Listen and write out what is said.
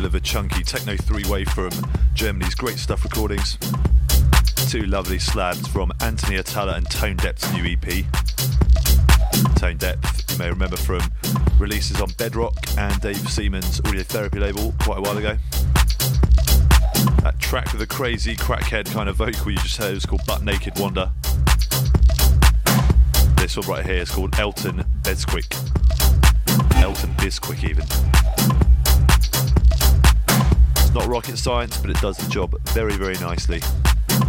of a chunky techno three-way from Germany's Great Stuff Recordings. Two lovely slabs from Anthony Atala and Tone Depth's new EP. Tone Depth, you may remember from releases on Bedrock and Dave Seaman's Audio Therapy label quite a while ago. That track with the crazy crackhead kind of vocal you just heard was called Butt Naked Wander. This one right here is called Elton Besquick. Elton Bisquick even. It's not rocket science, but it does the job very, very nicely.